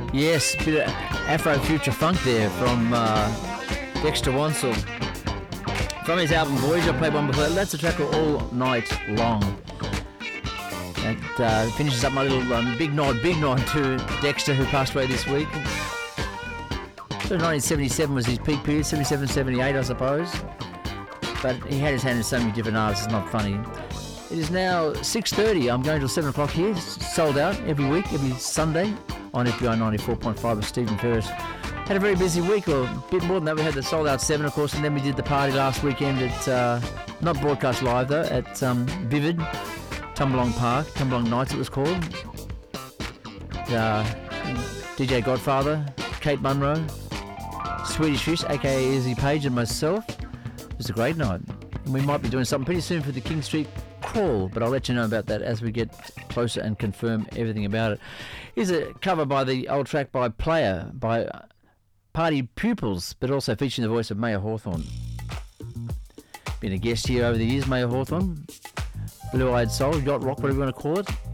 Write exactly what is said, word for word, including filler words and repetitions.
Yes, a bit of Afro-future funk there from uh, Dexter Wansel. From his album Voyage, I played one before. That's a track called All Night Long. That uh, finishes up my little um, big nod, big nod to Dexter, who passed away this week. So nineteen seventy-seven was his peak period, seventy-seven, seventy-eight, I suppose. But he had his hand in so many different artists, it's not funny. It is now six thirty. I'm going till seven o'clock here. It's sold out every week, every Sunday on F B I ninety-four point five with Stephen Ferris. Had a very busy week, or a bit more than that. We had the sold out seven, of course, and then we did the party last weekend at, uh, not broadcast live though, at um, Vivid, Tumbalong Park, Tumbalong Nights it was called. Uh, D J Godfather, Kate Munro, Swedish Fish, aka Izzy Page, and myself. It was a great night. And we might be doing something pretty soon for the King Street Crawl, but I'll let you know about that as we get closer and confirm everything about it. Here's a cover by the old track by Player, by Party Pupils, but also featuring the voice of Maya Hawthorne. Been a guest here over the years, Maya Hawthorne. Blue Eyed Soul, Yacht Rock, whatever you want to call it.